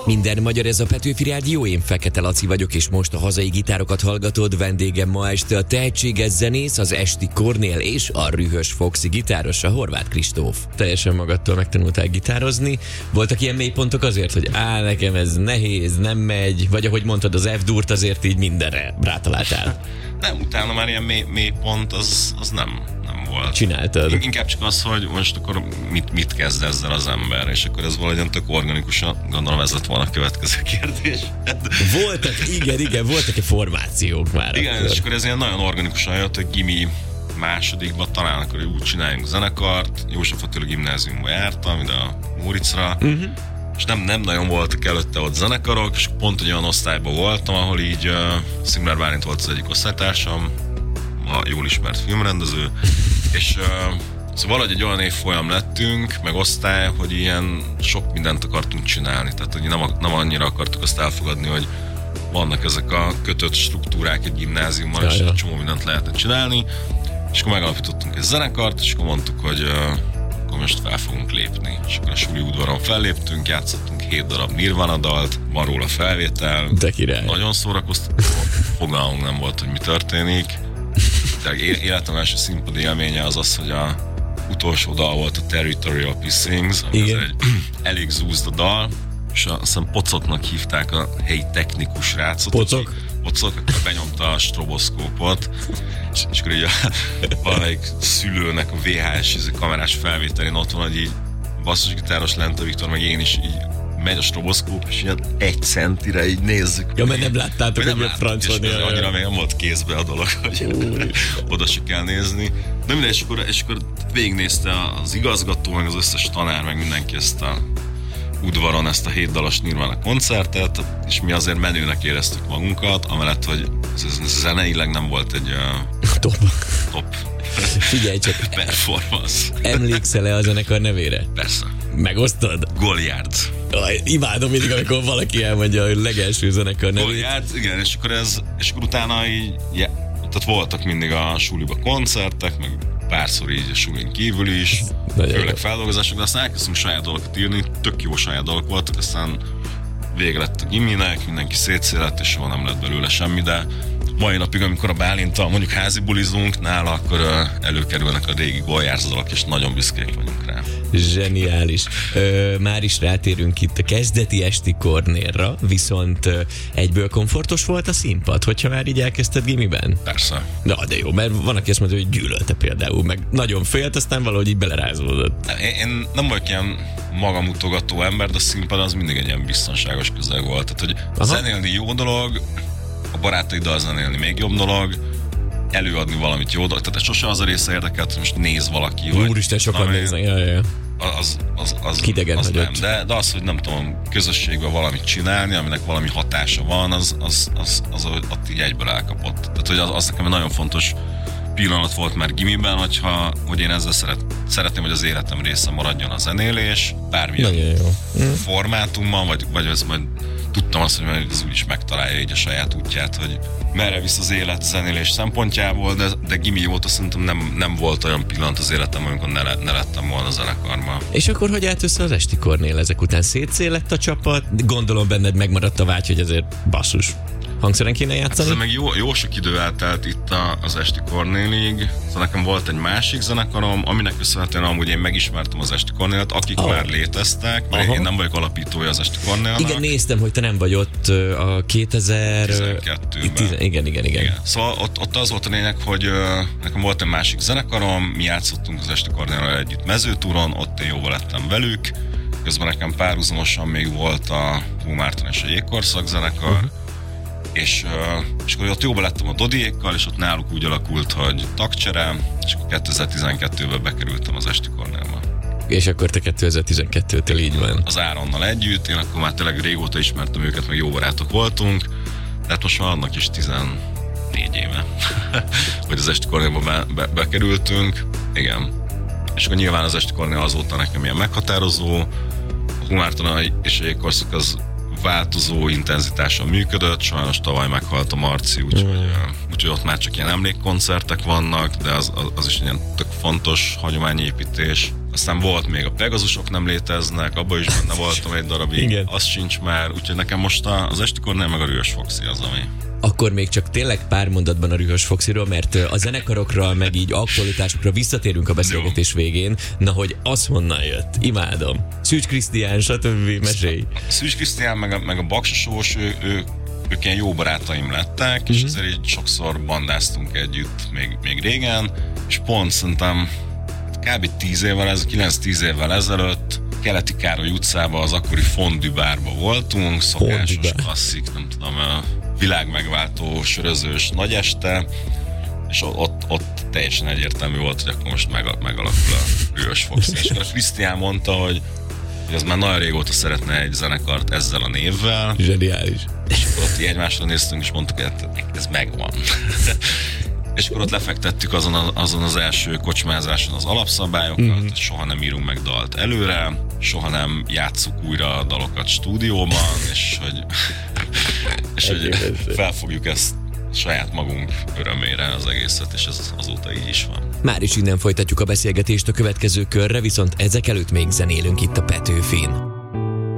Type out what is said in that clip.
Minden magyar, ez a Petőfi Rádió, én Fekete Laci vagyok, és most a hazai gitárokat hallgatod. Vendégem ma este a tehetséges zenész, az Esti Kornél és a Rühös Foxy gitáros, a Horváth Kristóf. Teljesen magadtól megtanultál gitározni. Voltak ilyen mélypontok azért, hogy nekem ez nehéz, nem megy, vagy ahogy mondtad, az F-dúrt azért így mindenre rátaláltál? Nem, utána már ilyen mélypont az nem volt. Csináltad? Inkább csak az, hogy most akkor mit kezd ezzel az ember, és akkor ez valahogyan tök organikusan, gondolom ez lett volna a következő kérdés. Voltak, igen, voltak-e formációk már? Igen, akkor? És akkor ez ilyen nagyon organikusan jött, hogy gimi másodikban talán akkor úgy csináljunk zenekart. József Attila gimnáziumba jártam, ide a Móricra, és nem nagyon voltak előtte ott zenekarok, és pont egy olyan osztályban voltam, ahol így Szimler Bálint volt az egyik osztálytársam, a jól ismert filmrendező, és szóval valahogy egy olyan évfolyam lettünk, meg osztály, hogy ilyen sok mindent akartunk csinálni, tehát hogy nem annyira akartuk azt elfogadni, hogy vannak ezek a kötött struktúrák egy gimnáziumban, és egy csomó mindent lehetne csinálni, és akkor megalapítottunk egy zenekart, és akkor mondtuk, hogy akkor most fel fogunk lépni. És akkor a suli udvaron felléptünk, játszottunk 7 darab Nirvana dalt, van róla felvétel. De király. Nagyon szórakoztató, fogalmunk nem volt, hogy mi történik. De életem első színpadi élménye az, hogy a utolsó dal volt a Territorial Pissings, ami az egy elég zúzda dal, és azt hiszem Pocoknak hívták a helyi technikus srácot. Pocok? Pocok, akkor benyomta a stroboszkópot, és akkor így valamelyik szülőnek a VHS kamerás felvételén ott van, hogy így basszusgitáros Lente Viktor, meg én is így megy a stroboszkóp, és ilyen 1 centire így nézzük. Ja, mert nem láttátok, hogy a francon. És annyira még nem volt kézbe a dolog, hogy oda se kell nézni. De mindegy, és akkor végignézte az igazgató, meg az összes tanár, meg mindenki ezt a udvaron ezt a 7 dalas Nirvana koncertet, és mi azért menőnek éreztük magunkat, amellett, hogy ez zeneileg nem volt egy top Figyelj csak, performance. Emlékszel-e a zenekar nevére? Persze. Megosztod? Goliard. Imádom mindig, amikor valaki elmondja a legelső zenekar nevét. Goliard, igen, és akkor utána így, tehát voltak mindig a suliba koncertek, meg párszor így a sulin kívül is, főleg feldolgozások, de aztán elkezdtünk saját dalokat írni, tök jó saját dalok voltak, aztán vége lett a giminek, mindenki szétszélett, és soha nem lett belőle semmi, de mai napig, amikor a Bálinttal mondjuk házi bulizunk nála, akkor előkerülnek a régi Goliard dalok, és nagyon büszkék vagyunk rá. Zseniális. Már is rátérünk itt a kezdeti Esti Kornélra, viszont egyből komfortos volt a színpad, hogyha már így elkezdted gimiben? Persze. Na, de jó, mert van, aki azt mondja, hogy gyűlölte például, meg nagyon félt, aztán valahogy így belerázódott. Én nem vagyok ilyen magamutogató ember, de a színpad az mindig egy ilyen biztonságos közeg volt. Tehát, hogy zenélni jó dolog, a barátaiddal zenélni még jobb dolog, előadni valamit jó dolog. Tehát sosem az a része érdekelt, hogy most néz valaki. Úristen, sokan néznek. Az kidegen az hagyott. Nem, de az, hogy nem tudom, közösségben valamit csinálni, aminek valami hatása van, az ott így egyből elkapott. Tehát, hogy az nekem egy nagyon fontos pillanat volt már gimiben, hogy én ezzel szeretném, hogy az életem része maradjon a zenélés, bármilyen formátumban, vagy ez majd tudtam azt, hogy ez úgyis megtalálja így a saját útját, hogy merre visz az élet zenélés szempontjából, de gimi óta szerintem nem volt olyan pillanat az életemben, amikor ne lettem volna zenekarban. És akkor hogy állt össze az Esti Kornél ezek után? Szétszélett a csapat? Gondolom benned megmaradt a vágy, hogy azért basszus, hangszeren kéne játszani? Hát meg jó sok idő eltelt itt az Esti Kornélig. Szóval nekem volt egy másik zenekarom, aminek köszönhetően amúgy én megismertem az Esti Kornélt, akik már léteztek, mert én nem vagyok alapítója az Esti Kornélnak. Igen, néztem, hogy te nem vagy ott a 2012-ben. Igen. Szóval ott az volt a lényeg, hogy nekem volt egy másik zenekarom, mi játszottunk az Esti Kornéllal együtt mezőtúron, ott én jóval lettem velük. Közben nekem párhuzamosan még volt a Hó Márton és a Jégkorszak zenekar. És akkor ott jóba lettem a Dodiékkal, és ott náluk úgy alakult, hogy tagcsere, és akkor 2012-ben bekerültem az Esti Kornélba. És akkor te 2012-től így van. Az Áronnal együtt, én akkor már tényleg régóta ismertem őket, meg jó barátok voltunk, de hát most már annak is 14 éve, hogy az Esti Kornélba bekerültünk. Igen. És akkor nyilván az Esti Kornél azóta nekem ilyen meghatározó, a Hó Márton és a Jégkorszak az változó intenzitással működött, sajnos tavaly meghalt a Marci, úgyhogy ott már csak ilyen emlékkoncertek vannak, de az is ilyen tök fontos hagyományépítés. aztán volt még a Pegazusok nem léteznek, abban is benne voltam egy darabig, igen. Az sincs már, úgyhogy nekem most az Esti Kornél meg a Rühös Foxy az, ami... Akkor még csak tényleg pár mondatban a Rühös Foxyról, mert a zenekarokra, meg így aktualitásokra visszatérünk a beszélgetés végén. Na, hogy az honnan jött? Imádom. Szűcs Krisztián, stb. Mesélj. Szűcs Krisztián meg a Baksasós, ők ilyen jó barátaim lettek, és ezért így sokszor bandáztunk együtt még régen, és pont szerintem kb. 9-10 évvel ezelőtt Keleti Károly utcában az akkori fondű bárba voltunk, szokásos, klasszik, nem tudom, világmegváltó, sörözős nagy este, és ott teljesen egyértelmű volt, hogy akkor most megalakul a Rühös Foxy. És akkor a Krisztián mondta, hogy ez már nagyon régóta szeretne egy zenekart ezzel a névvel. Zseniális. És akkor ott egymásra néztünk, és mondtuk, hogy ez megvan. És akkor ott lefektettük azon az első kocsmázáson az alapszabályokat, hogy soha nem írunk meg dalt előre, soha nem játsszuk újra a dalokat stúdióban, és hogy felfogjuk ezt saját magunk örömére az egészet, és ez azóta így is van. Már is innen folytatjuk a beszélgetést a következő körre, viszont ezek előtt még zenélünk itt a Petőfin.